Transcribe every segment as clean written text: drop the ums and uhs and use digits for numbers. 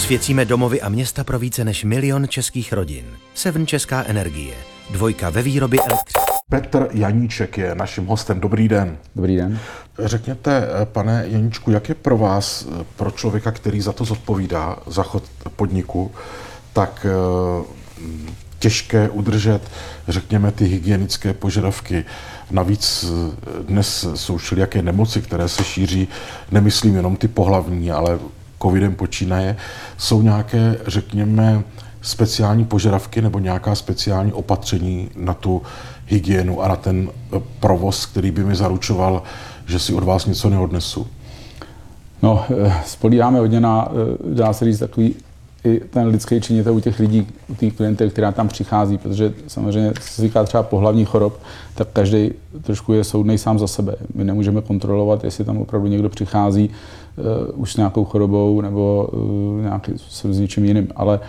Osvěcíme domovy a města pro více než 1 000 000 českých rodin. Seven Česká energie. 2 ve výrobě elektřiny. Petr Janíček je naším hostem. Dobrý den. Dobrý den. Řekněte, pane Janíčku, jak je pro vás, pro člověka, který za to zodpovídá, za chod podniku, tak těžké udržet, řekněme, ty hygienické požadavky. Navíc dnes jsou všelijaké nemoci, které se šíří, nemyslím jenom ty pohlavní, ale covidem počínaje. Jsou nějaké, řekněme, speciální požadavky nebo nějaká speciální opatření na tu hygienu a na ten provoz, který by mi zaručoval, že si od vás něco neodnesu? No, spolíháme hodně na, dá se říct, takový i ten lidský činitel u těch lidí, u těch klientů, která tam přichází, protože samozřejmě, co se týká třeba pohlavních chorob, tak každý trošku je soudnej sám za sebe. My nemůžeme kontrolovat, jestli tam opravdu někdo přichází už s nějakou chorobou nebo s něčím jiným, ale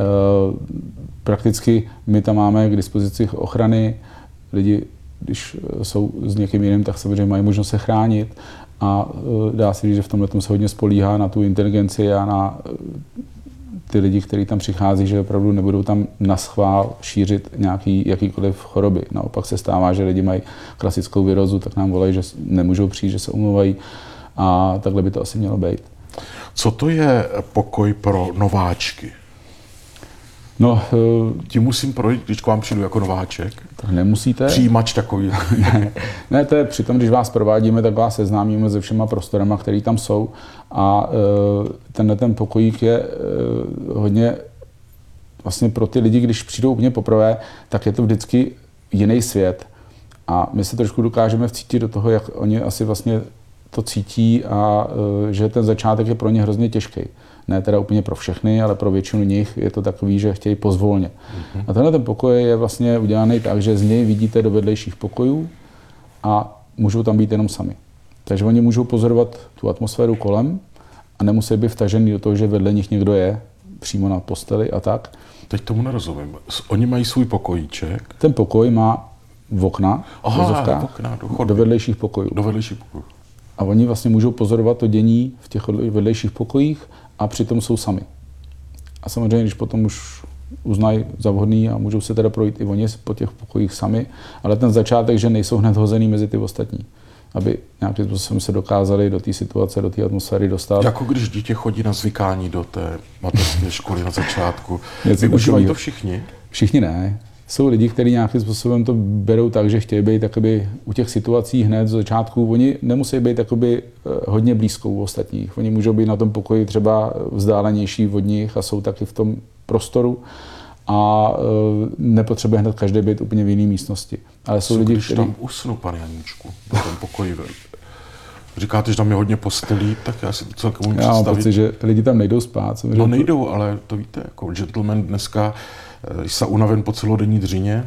prakticky my tam máme k dispozici ochrany. Lidi, když jsou s někým jiným, tak samozřejmě mají možnost se chránit a dá se říct, že v tomhle se hodně spolíhá na tu inteligenci a na ty lidi, kteří tam přichází, že opravdu nebudou tam naschvál šířit jakýkoliv choroby. Naopak se stává, že lidi mají klasickou virózu, tak nám volají, že nemůžou přijít, že se omlouvají a takhle by to asi mělo být. Co to je pokoj pro nováčky? No, tím musím projít, když k vám přijdu jako nováček? Tak nemusíte. Přijímač takový. Ne, to je přitom, když vás provádíme, tak vás seznámíme se všema prostorama, které tam jsou. A ten pokojík je hodně vlastně pro ty lidi, když přijdou úplně poprvé, tak je to vždycky jiný svět. A my se trošku dokážeme vcítit do toho, jak oni asi vlastně to cítí a že ten začátek je pro ně hrozně těžký. Ne teda úplně pro všechny, ale pro většinu nich je to takový, že chtějí pozvolně. A tenhle ten pokoj je vlastně udělaný tak, že z něj vidíte do vedlejších pokojů a můžou tam být jenom sami. Takže oni můžou pozorovat tu atmosféru kolem a nemusí být vtažený do toho, že vedle nich někdo je, přímo na posteli a tak. Teď tomu nerozumím. Oni mají svůj pokojíček. Ten pokoj má okna, do vedlejších pokojů. Do vedlejších pokojů. A oni vlastně můžou pozorovat to dění v těch vedlejších pokojích a přitom jsou sami. A samozřejmě, když potom už uznají za vhodný a můžou se teda projít i oni po těch pokojích sami, ale ten začátek, že nejsou hned hozený mezi ty ostatní, aby nějakým způsobem se dokázali do té situace, do té atmosféry dostat. Jako když dítě chodí na zvykání do té mateřské školy na začátku. Využívají to všichni? Všichni ne. Jsou lidi, kteří nějakým způsobem to berou tak, že chtějí být jakoby u těch situací hned z začátku. Oni nemusí být jakoby hodně blízko u ostatních. Oni můžou být na tom pokoji třeba vzdálenější od nich a jsou taky v tom prostoru a nepotřebuje hned každý být úplně v jiné místnosti. Ale jsou lidi, když tam usnu, pane Janíčku, v tom pokoji. Říkáte, že tam je hodně postelí, tak já si to celkem můžu představit. Já mám pocit, že lidi tam nejdou spát. No nejdou, ale to víte, jako gentleman dneska se unaven po celodenní dřině.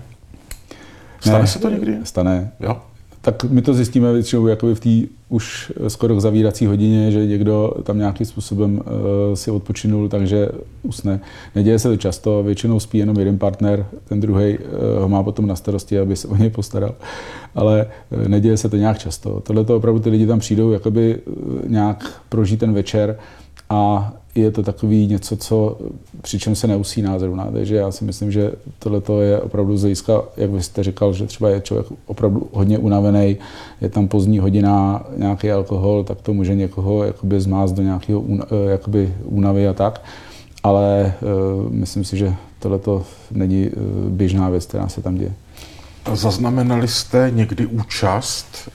Stane se to někdy? Stane. Jo? Tak my to zjistíme většinou jakoby v té už skoro k zavírací hodině, že někdo tam nějakým způsobem si odpočinul, takže usne. Neděje se to často, většinou spí jenom jeden partner, ten druhý ho má potom na starosti, aby se o něj postaral. Ale neděje se to nějak často. Tohle to opravdu ty lidi tam přijdou jakoby nějak prožít ten večer a je to takový něco, co přičem se neusíná zrovna. Takže já si myslím, že tohle je opravdu z hlediska, jak vy jste říkal, že třeba je člověk opravdu hodně unavený, je tam pozdní hodina, nějaký alkohol, tak to může někoho jakoby zmást do nějakého jakoby únavy a tak. Ale myslím si, že tohle není běžná věc, která se tam děje. Zaznamenali jste někdy účast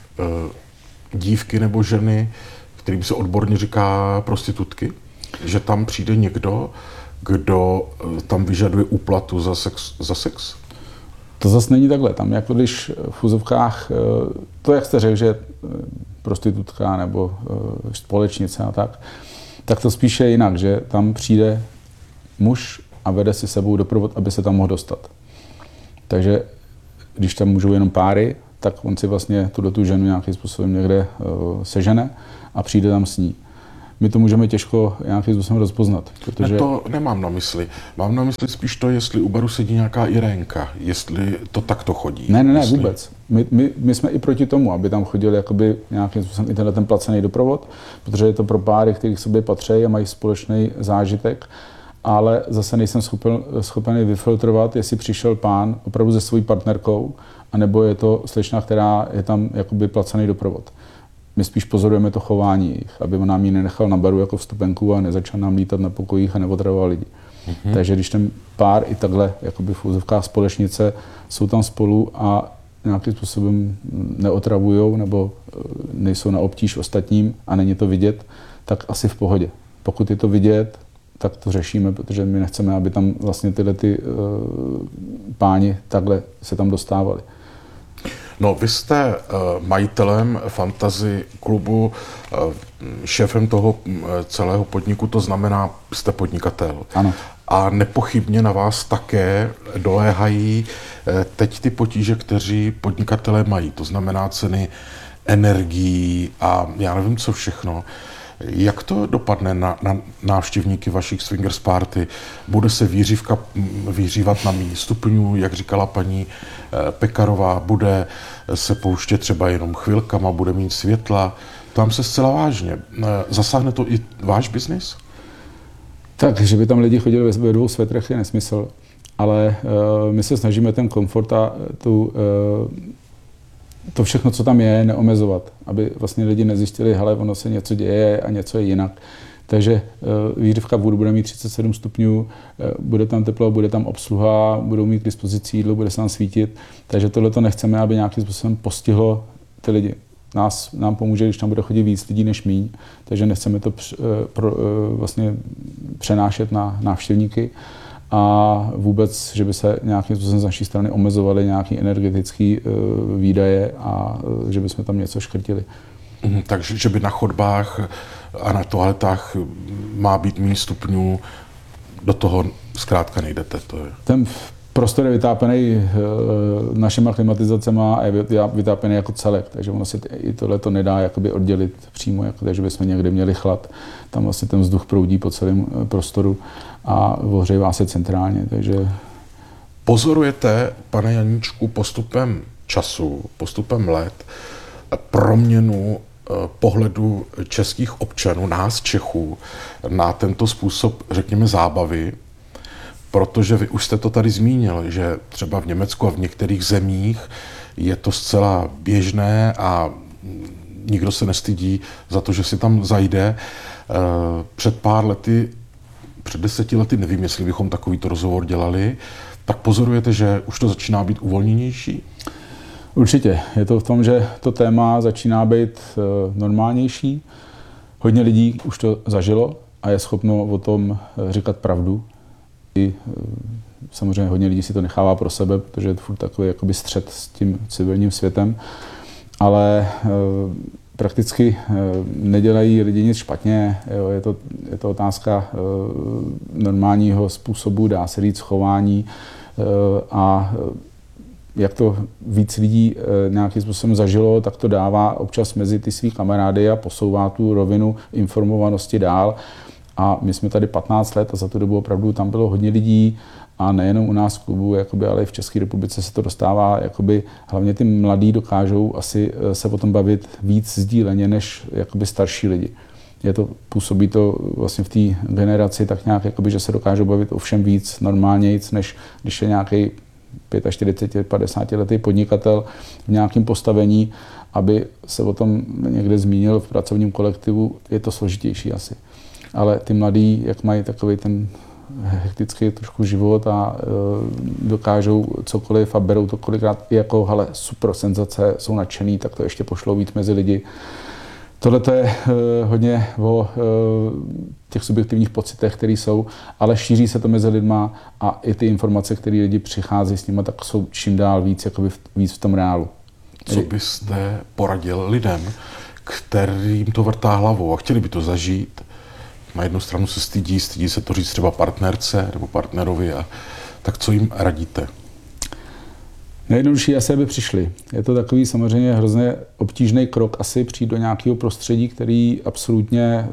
dívky nebo ženy, kterým se odborně říká prostitutky? Že tam přijde někdo, kdo tam vyžaduje úplatu za sex? To zase není takhle. Tam jako když v úzovkách, to jak jste řekl, že prostitutka nebo společnice a tak to spíše je jinak, že tam přijde muž a vede si sebou doprovod, aby se tam mohl dostat. Takže když tam můžou jenom páry, tak on si vlastně tu ženu nějakým způsobem někde sežene a přijde tam s ní. my to můžeme těžko nějakým způsobem rozpoznat. Protože... Ne, to nemám na mysli. Mám na mysli spíš to, jestli u baru sedí nějaká Irénka, jestli to takto chodí. Ne, jestli... vůbec. My jsme i proti tomu, aby tam chodil jakoby nějakým způsobem i ten placený doprovod, protože je to pro páry, kteří k sobě patří a mají společný zážitek, ale zase nejsem schopen vyfiltrovat, jestli přišel pán opravdu se svojí partnerkou, anebo je to slečna, která je tam jakoby placený doprovod. My spíš pozorujeme to chování jich, aby on nám ji nenechal na baru jako vstupenku a nezačal nám lítat na pokojích a neotravoval lidi. Takže když ten pár i takhle jakoby v úzovkách společnice jsou tam spolu a nějakým způsobem neotravujou nebo nejsou na obtíž ostatním a není to vidět, tak asi v pohodě. Pokud je to vidět, tak to řešíme, protože my nechceme, aby tam vlastně tyhle páni takhle se tam dostávali. No, vy jste majitelem fantasy klubu, šéfem toho celého podniku, to znamená, jste podnikatel. Ano. A nepochybně na vás také doléhají teď ty potíže, kteří podnikatelé mají. To znamená ceny energií a já nevím, co všechno. Jak to dopadne na návštěvníky vašich swingers party? Bude se výřivka vyhřívat na míň stupňů, jak říkala paní Pekarová, bude se pouštět třeba jenom chvilkama, bude mít světla? Tam se zcela vážně. Zasáhne to i váš biznis? Tak, že by tam lidi chodili ve dvou svetrech, je nesmysl. Ale my se snažíme ten komfort a to všechno, co tam je, neomezovat, aby vlastně lidi nezjistili, hele, ono se něco děje a něco je jinak. Takže výřivka bude mít 37 stupňů, bude tam teplo, bude tam obsluha, budou mít k dispozici jídlo, bude se tam svítit. Takže tohle to nechceme, aby nějakým způsobem postihlo ty lidi. Nám pomůže, když tam bude chodit víc lidí než míň, takže nechceme to vlastně přenášet na návštěvníky. A vůbec, že by se nějakým způsobem z naší strany omezovaly nějaké energetické výdaje a že bychom tam něco škrtili. Takže, že by na chodbách a na toaletách má být méně stupňů, do toho zkrátka nejdete. To je. Ten prostor je vytápený našima klimatizacemi a je vytápený jako celek, takže ono se i tohle to nedá jakoby oddělit přímo, jako, takže bychom někde měli chlad. Tam vlastně ten vzduch proudí po celém prostoru a ohřívá se centrálně, takže... Pozorujete, pane Janíčku, postupem času, postupem let, proměnu pohledu českých občanů, nás Čechů, na tento způsob, řekněme, zábavy, protože vy už jste to tady zmínil, že třeba v Německu a v některých zemích je to zcela běžné a nikdo se nestydí za to, že si tam zajde. Před pár lety, před 10 lety, nevím, jestli bychom takovýto rozhovor dělali, tak pozorujete, že už to začíná být uvolněnější? Určitě. Je to v tom, že to téma začíná být normálnější. Hodně lidí už to zažilo a je schopno o tom říkat pravdu. I samozřejmě hodně lidí si to nechává pro sebe, protože je to furt takový jakoby střet s tím civilním světem, ale prakticky nedělají lidi nic špatně. Jo, je to otázka normálního způsobu, dá se říct, chování a jak to víc lidí nějakým způsobem zažilo, tak to dává občas mezi ty svý kamarády a posouvá tu rovinu informovanosti dál. A my jsme tady 15 let a za tu dobu opravdu tam bylo hodně lidí a nejenom u nás v klubu, jakoby, ale i v České republice se to dostává, jakoby, hlavně ty mladí dokážou asi se o tom bavit víc sdíleně než jakoby starší lidi. Působí to vlastně v té generaci tak nějak, jakoby, že se dokážou bavit o všem víc normálnějc, než když je nějaký 45-50 letý podnikatel v nějakém postavení, aby se o tom někde zmínil v pracovním kolektivu, je to složitější asi. Ale ty mladí, jak mají takový ten hektický trošku život a dokážou cokoliv a berou to kolikrát jako, hele, super senzace, jsou nadšený, tak to ještě pošlou víc mezi lidi. Tohle to je hodně o těch subjektivních pocitech, které jsou, ale šíří se to mezi lidma a i ty informace, které lidi přichází s nimi, tak jsou čím dál víc, jakoby víc v tom reálu. Co byste poradil lidem, kterým to vrtá hlavou a chtěli by to zažít? Na jednu stranu se stydí se to říct třeba partnerce nebo partnerovi, tak co jim radíte? Nejjednodušší asi, aby přišli. Je to takový samozřejmě hrozně obtížný krok asi přijít do nějakého prostředí, který absolutně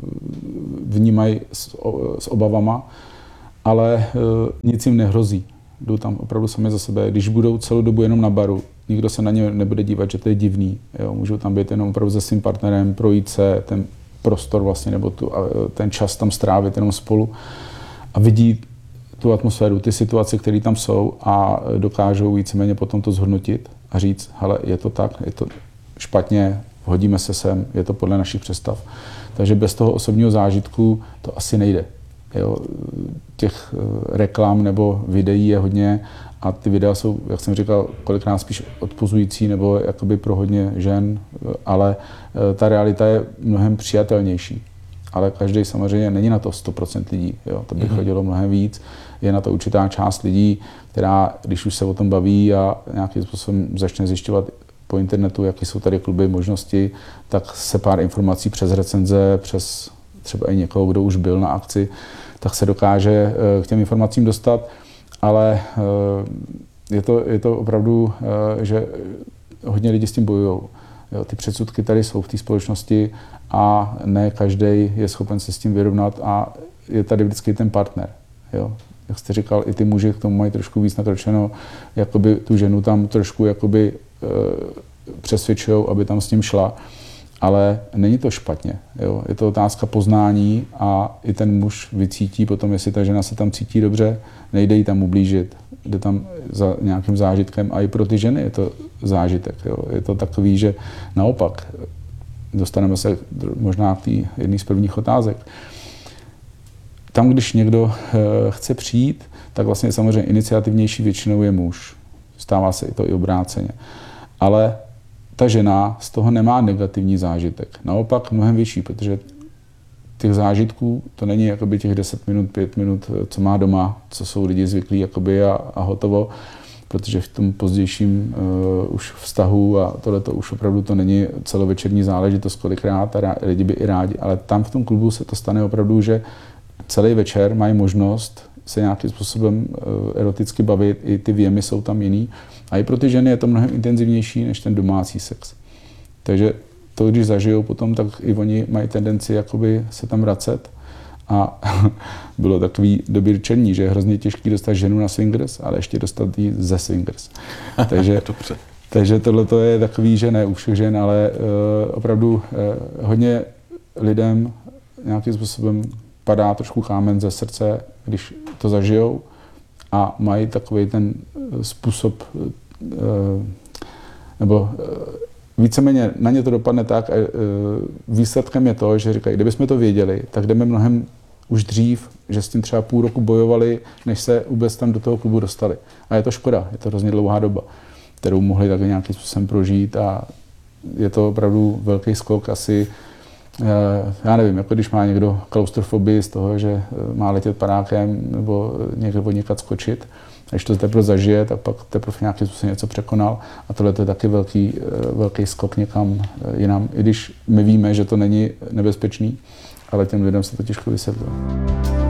vnímají s obavama, ale nic jim nehrozí. Jdou tam opravdu sami za sebe. Když budou celou dobu jenom na baru, nikdo se na ně nebude dívat, že to je divný. Jo, můžou tam být jenom opravdu se svým partnerem, projít se ten prostor vlastně, nebo ten čas tam strávit jenom spolu a vidí tu atmosféru, ty situace, které tam jsou a dokážou víceméně potom to zhodnotit a říct, hele, je to tak, je to špatně, hodíme se sem, je to podle našich představ. Takže bez toho osobního zážitku to asi nejde. Jo, těch reklam nebo videí je hodně a ty videa jsou, jak jsem říkal, kolikrát spíš odpuzující nebo jakoby pro hodně žen, ale ta realita je mnohem přijatelnější. Ale každý samozřejmě není na to 100% lidí, jo, to by chodilo mnohem víc. Je na to určitá část lidí, která, když už se o tom baví a nějakým způsobem začne zjišťovat po internetu, jaké jsou tady kluby, možnosti, tak se pár informací přes recenze, přes třeba i někoho, kdo už byl na akci, tak se dokáže k těm informacím dostat, ale je to opravdu, že hodně lidí s tím bojují. Ty předsudky tady jsou v té společnosti a ne každý je schopen se s tím vyrovnat a je tady vždycky ten partner. Jo. Jak jste říkal, i ty muži k tomu mají trošku víc nakročeno, jakoby tu ženu tam trošku jakoby přesvědčují, aby tam s ním šla. Ale není to špatně. Jo. Je to otázka poznání a i ten muž vycítí potom, jestli ta žena se tam cítí dobře, nejde jí tam ublížit, jde tam za nějakým zážitkem a i pro ty ženy je to zážitek. Jo. Je to takový, že naopak, dostaneme se možná k té jedné z prvních otázek. Tam, když někdo chce přijít, tak vlastně samozřejmě iniciativnější většinou je muž. Stává se i to i obráceně. Ale ta žena z toho nemá negativní zážitek. Naopak mnohem větší, protože těch zážitků to není jakoby těch 10 minut, 5 minut, co má doma, co jsou lidi zvyklí jakoby a hotovo, protože v tom pozdějším už vztahu a tohleto už opravdu to není celovečerní záležitost kolikrát a lidi by i rádi, ale tam v tom klubu se to stane opravdu, že celý večer mají možnost se nějakým způsobem eroticky bavit, i ty věmy jsou tam jiný. A i pro ty ženy je to mnohem intenzivnější než ten domácí sex. Takže to, když zažijou potom, tak i oni mají tendenci jakoby se tam vracet. A bylo takový doby rčení, že je hrozně těžký dostat ženu na swingers, ale ještě dostat ji ze swingers. Takže tohle je takový, že ne u všech žen, ale opravdu hodně lidem nějakým způsobem padá trošku kámen ze srdce, když to zažijou a mají takový ten způsob, nebo víceméně na ně to dopadne tak a výsledkem je to, že říkají, kdybychom to věděli, tak jdeme mnohem už dřív, že s tím třeba půl roku bojovali, než se vůbec tam do toho klubu dostali. A je to škoda, je to hrozně dlouhá doba, kterou mohli tak nějakým způsobem prožít a je to opravdu velký skok asi. Já nevím, jako když má někdo klaustrofobii z toho, že má letět padákem nebo někde od někud skočit, a když to teprve zažije, tak pak teprve nějakým způsobem něco překonal a tohle je taky velký skok někam jinam, i když my víme, že to není nebezpečný, ale těm lidem se to těžko vysvětluje.